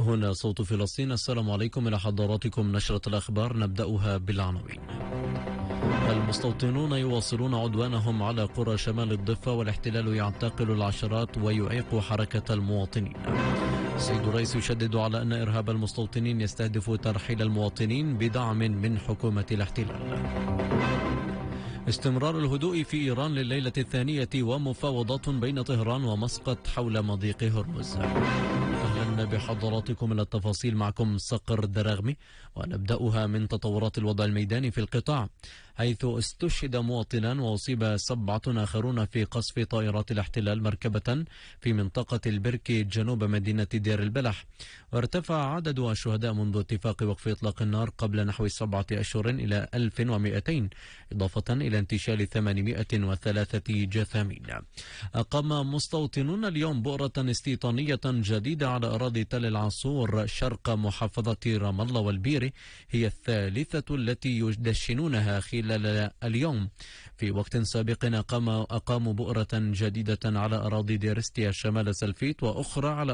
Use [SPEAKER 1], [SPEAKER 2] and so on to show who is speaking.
[SPEAKER 1] هنا صوت فلسطين. السلام عليكم، إلى حضراتكم نشرة الأخبار نبدأها بالعناوين. المستوطنون يواصلون عدوانهم على قرى شمال الضفة، والاحتلال يعتقل العشرات ويعيق حركة المواطنين. السيد الرئيس يشدد على أن إرهاب المستوطنين يستهدف ترحيل المواطنين بدعم من حكومة الاحتلال. استمرار الهدوء في إيران لليلة الثانية ومفاوضات بين طهران ومسقط حول مضيق هرمز. أهلا بحضراتكم إلى التفاصيل، معكم صقر دراغمي، ونبدأها من تطورات الوضع الميداني في القطاع، حيث استشهد مواطنان وأصيب 7 آخرون في قصف طائرات الاحتلال مركبة في منطقة البركي جنوب مدينة دير البلح، وارتفع عدد الشهداء منذ اتفاق وقف إطلاق النار قبل نحو 7 أشهر إلى 1200، إضافة إلى انتشال 803 جثامين. أقام مستوطنون اليوم بؤرة استيطانية جديدة على أراضي تل العصور شرق محافظة رام الله والبيري، هي الثالثة التي يدشنونها خلال اليوم. في وقت سابق أقاموا بؤرة جديدة على أراضي ديرستيا شمال سلفيت، وأخرى على